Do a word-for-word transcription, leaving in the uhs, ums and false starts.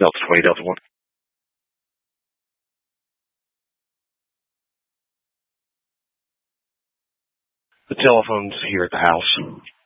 Delta twenty, Delta one. The telephone's here at the house.